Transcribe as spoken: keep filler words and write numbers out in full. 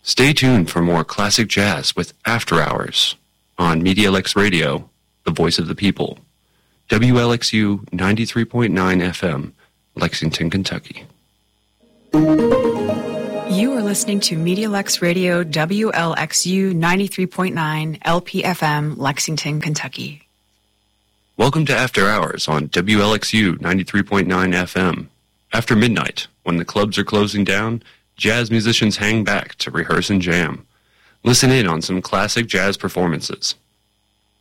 Stay tuned for more classic jazz with After Hours on Media L X Radio, the voice of the people. W L X U ninety-three point nine F M, Lexington, Kentucky. You are listening to Media L X Radio, W L X U ninety-three point nine L P F M, Lexington, Kentucky. Welcome to After Hours on W L X U ninety-three point nine F M. After midnight, when the clubs are closing down, jazz musicians hang back to rehearse and jam. Listen in on some classic jazz performances.